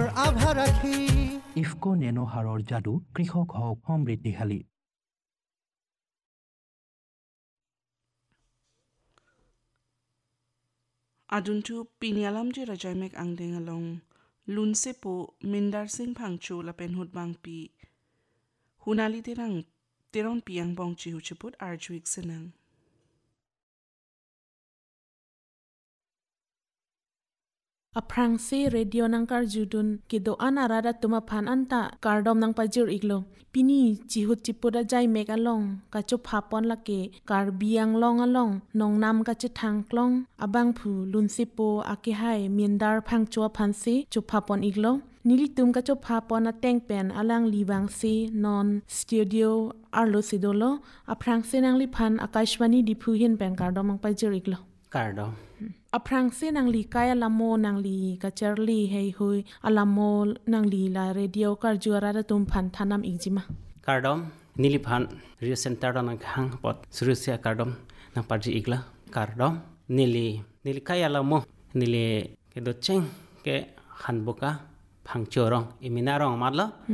আভা ৰাখি ইফকো নেনো সাৰৰ যাদু কৃষক হওক সমৃদ্ধিশালী। Aduntu pinialam je rajaimek angdeng along lunse po mindar sing pangcho la penhut bang pi hunali terang piang bong chi huchiput arjuik senang. Aprangse radio nang karjudun kido anarada tuma phan anta kardom nang pajur iglo pini chihut chipuda jai mek along kacho phapon lake karbiang long along nong nam ka chithang klong abang phu lunsipo ake hai miendar phangcho phanse chuphapon iglo nili tum ka chopha pon ateng pen alang liwang se non studio arlo sidolo aprangse nang li phan akashwani diphu hin pen kardom nang pajur iglo Kardom aprangse nang li kaya lamo nang li kacharli hei hui alamo nang li la radio karjuara da tum phan thanam igjima Kardom niliphan radio center nang hang pot surusia kardom nang parji igla kardom nili kaya lamo nili ke do cheng ke hanboka phangchorong iminarong matla